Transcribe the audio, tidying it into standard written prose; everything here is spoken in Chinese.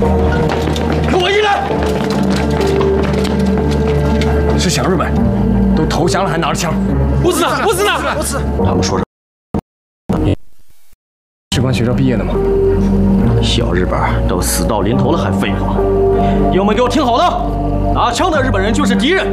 给我进来！ 是小日本，都投降了还拿着枪？ 不是啊，不是啊， 不是。 他们说是士官学校毕业的吗？ 小日本都死到临头了还废话？你们给我听好了，拿枪的日本人就是敌人，